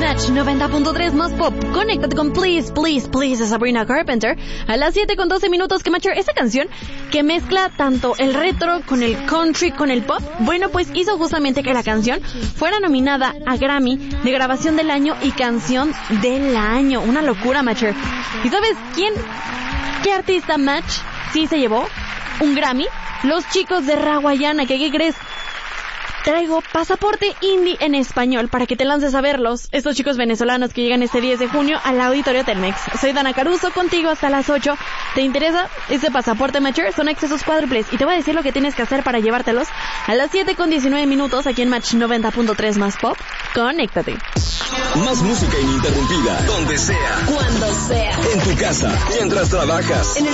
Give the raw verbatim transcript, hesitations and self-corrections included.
Match noventa punto tres más pop. Conéctate con Please, Please, Please de Sabrina Carpenter a las siete con doce minutos. Que Matcher, esa canción que mezcla tanto el retro con el country con el pop, bueno, pues hizo justamente que la canción fuera nominada a Grammy de grabación del año y canción del año. Una locura, Matcher. ¿Y sabes quién, qué artista, Match, sí se llevó un Grammy? Los chicos de Rawayana. ¿Qué, qué crees? Traigo pasaporte indie en español para que te lances a verlos. Estos chicos venezolanos que llegan este diez de junio al Auditorio Telmex. Soy Dana Caruso, contigo hasta las ocho. ¿Te interesa este pasaporte, Matcher? Son accesos cuádruples y te voy a decir lo que tienes que hacer para llevártelos a las siete con diecinueve minutos aquí en Match noventa punto tres más pop. Conéctate. Más música ininterrumpida, donde sea, cuando sea, en tu casa, mientras trabajas, en el